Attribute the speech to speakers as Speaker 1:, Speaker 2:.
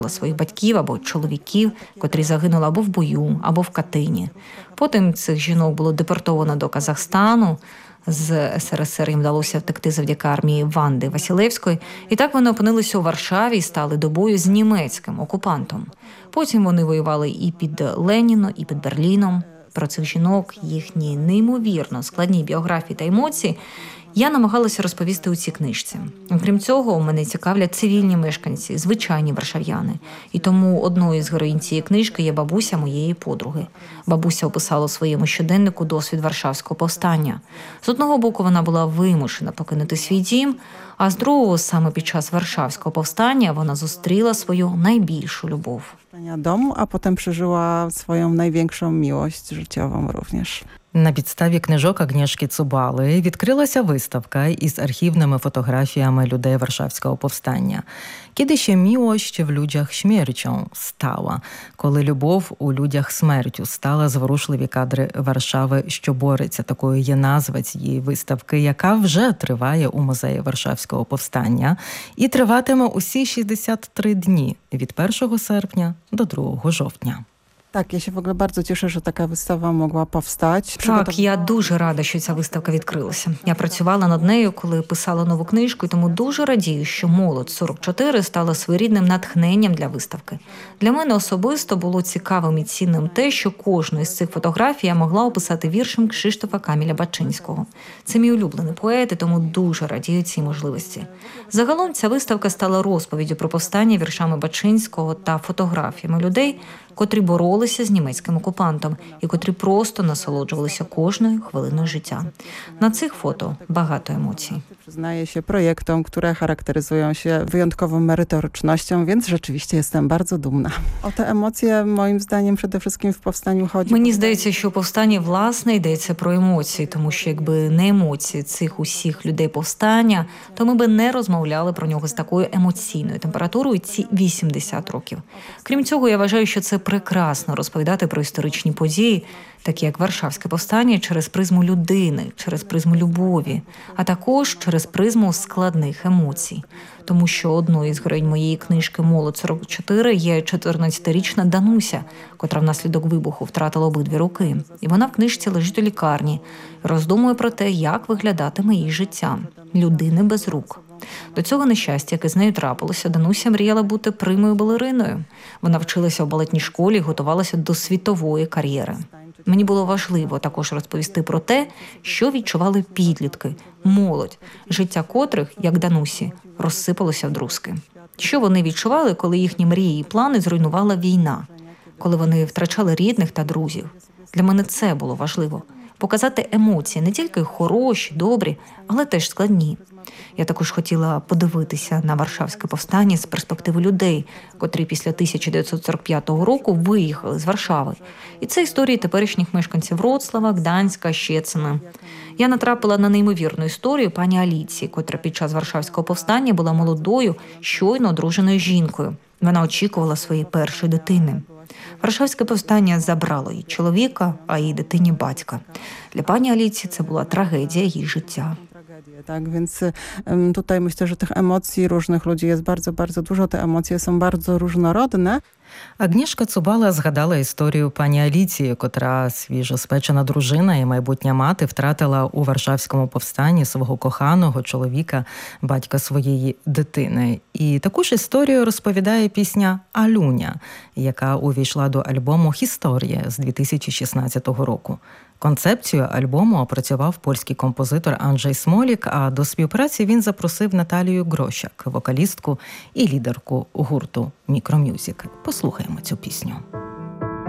Speaker 1: своїх батьків або чоловіків, котрі загинули або в бою, або в Катині. Потім цих жінок було депортовано до Казахстану. З СРСР їм вдалося втекти завдяки армії Ванди Василевської. І так вони опинилися у Варшаві і стали до бою з німецьким окупантом. Потім вони воювали і під Леніном, і під Берліном. Про цих жінок, їхні неймовірно складні біографії та емоції я намагалася розповісти у цій книжці. Окрім цього, мене цікавлять цивільні мешканці, звичайні варшав'яни. І тому одною з героїнь цієї книжки є бабуся моєї подруги. Бабуся описала у своєму щоденнику досвід Варшавського повстання. З одного боку, вона була вимушена покинути свій дім, а з другого, саме під час Варшавського повстання, вона зустріла свою найбільшу любов.
Speaker 2: Dom, a potem przeżyła swoją największą miłość życiową również.
Speaker 3: На підставі книжок Агнєшки Цубали відкрилася виставка із архівними фотографіями людей Варшавського повстання. Kiedy się miłość w ludziach śmiercią stała, коли любов у людях смертю стала, зворушливі кадри Варшави, що бореться. Такою є назва цієї виставки, яка вже триває у музеї Варшавського повстання і триватиме усі 63 дні від 1 серпня до 2 жовтня.
Speaker 2: Tak, ja się w ogóle bardzo cieszę, że taka wystawa mogła powstać.
Speaker 1: Так, я дуже рада, що ця виставка відкрилася. Я працювала над нею, коли писала нову книжку, і тому дуже радію, що «Молодь 44» стала своєрідним натхненням для виставки. Для мене особисто було цікавим і цінним те, що кожну із цих фотографій я могла описати віршем Кшиштофа Каміля Бачинського. Це мій улюблений поет, і тому дуже радію цій можливості. Загалом ця виставка стала розповіддю про повстання віршами Бачинського та фотографіями людей, котрі боролися з німецьким окупантом і котрі просто насолоджувалися кожною хвилиною життя. На цих фото багато емоцій.
Speaker 2: Przyznaję się projektom, które charakteryzują się wyjątkową merytorycznością, więc rzeczywiście jestem bardzo dumna. O te emocje, moim zdaniem, przede wszystkim w powstaniu chodzi.
Speaker 1: Мені здається, що у повстанні, власне, йдеться про емоції, тому що якби не емоції цих усіх людей повстання, то ми би не розмовляли про нього з такою емоційною температурою ці 80 років. Крім цього, я вважаю, що це прекрасно розповідати про історичні події, такі як Варшавське повстання, через призму людини, через призму любові, а також через призму складних емоцій. Тому що одною із героїнь моєї книжки «Молодь 44» є 14-річна Дануся, котра внаслідок вибуху втратила обидві руки. І вона в книжці лежить у лікарні, роздумує про те, як виглядатиме її життя – людини без рук. До цього нещастя, яке з нею трапилося, Дануся мріяла бути примою балериною. Вона вчилася у балетній школі і готувалася до світової кар'єри. Мені було важливо також розповісти про те, що відчували підлітки, молодь, життя котрих, як Данусі, розсипалося вдрузки. Що вони відчували, коли їхні мрії і плани зруйнувала війна, коли вони втрачали рідних та друзів. Для мене це було важливо. Показати емоції, не тільки хороші, добрі, але теж складні. Я також хотіла подивитися на Варшавське повстання з перспективи людей, котрі після 1945 року виїхали з Варшави. І це історії теперішніх мешканців Вроцлава, Гданська, Щецина. Я натрапила на неймовірну історію пані Аліції, котра під час Варшавського повстання була молодою, щойно одруженою жінкою. Вона очікувала своєї першої дитини. Варшавське повстання забрало її чоловіка, а її дитині батька. Для пані Аліції це була трагедія її життя.
Speaker 2: Tak, więc tutaj myślę, że tych emocji różnych ludzi jest bardzo, bardzo dużo. Te emocje są bardzo różnorodne.
Speaker 3: Агнєшка Цубала згадала історію пані Аліції, котра свіжоспечена дружина і майбутня мати втратила у Варшавському повстанні свого коханого чоловіка, батька своєї дитини. І таку ж історію розповідає пісня «Алюня», яка увійшла до альбому «Хісторія» з 2016 року. Концепцію альбому опрацював польський композитор Анджей Смолік, а до співпраці він запросив Наталію Грощак, вокалістку і лідерку гурту «Мікромюзик». Послухаємо цю пісню.